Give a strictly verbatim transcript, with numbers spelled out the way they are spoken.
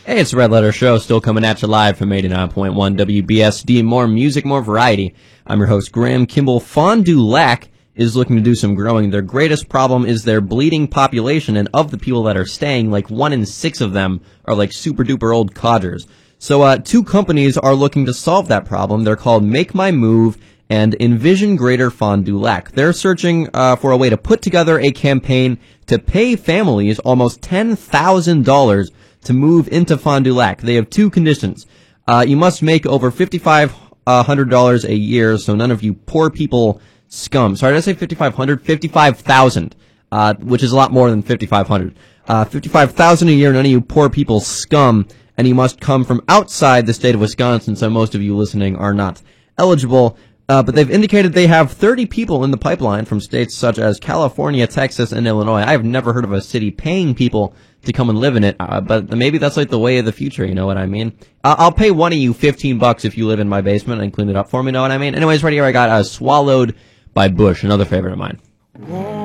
Hey, it's the Red Letter Show, still coming at you live from eighty-nine point one W B S D. More music, more variety. I'm your host, Graham Kimball. Fond du Lac is looking to do some growing. Their greatest problem is their bleeding population, and of the people that are staying, like one in six of them are like super-duper old codgers. So uh, two companies are looking to solve that problem. They're called Make My Move and Envision Greater Fond du Lac. They're searching uh, for a way to put together a campaign to pay families almost ten thousand dollars to move into Fond du Lac. They have two conditions. Uh, you must make over fifty-five hundred dollars a year, so none of you poor people scum. Sorry, did I say fifty-five hundred? fifty-five thousand, uh, which is a lot more than fifty-five hundred. Uh, fifty-five thousand a year, none of you poor people scum, and you must come from outside the state of Wisconsin, so most of you listening are not eligible. Uh, but they've indicated they have thirty people in the pipeline from states such as California, Texas, and Illinois. I've never heard of a city paying people to come and live in it, uh, but maybe that's like the way of the future, you know what I mean? Uh, I'll pay one of you fifteen bucks if you live in my basement and clean it up for me, you know what I mean? Anyways, right here I got uh, Swallowed by Bush, another favorite of mine.